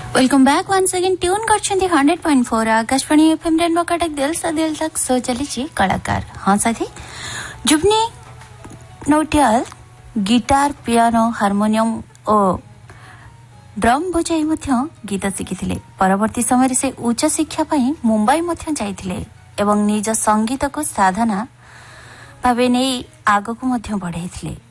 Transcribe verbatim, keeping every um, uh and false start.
Welcome back once again tune करछंती hundred point four Akashvani FM rainbow Cuttack दिल से दिल तक सो चली कलाकार हाँ साथी जुबनी नौटियाल गिटार पियानो हारमोनियम और ड्रम बजाई मध्य गीत शिखिथिले। परवर्ती समय से उच्च शिक्षा पई मुंबई मध्य जाइथिले एवं निज संगीत को साधना भावे नहीं आगकु मध्य बढ़ाइथिले।